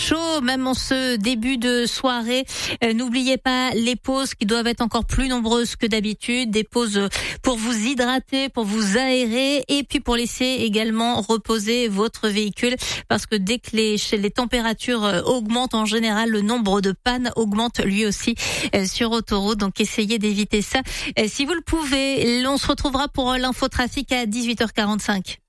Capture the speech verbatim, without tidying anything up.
chaud, même en ce début de soirée. Euh, n'oubliez pas les pauses qui doivent être encore plus nombreuses que d'habitude. Des pauses pour vous hydrater, pour vous aérer et puis pour laisser également reposer votre véhicule. Parce que dès que les, les températures augmentent, en général, le nombre de pannes augmente lui aussi euh, sur autoroute. Donc essayez d'éviter ça. Euh, si vous le pouvez, on se retrouvera pour l'infotrafic à dix-huit heures quarante-cinq.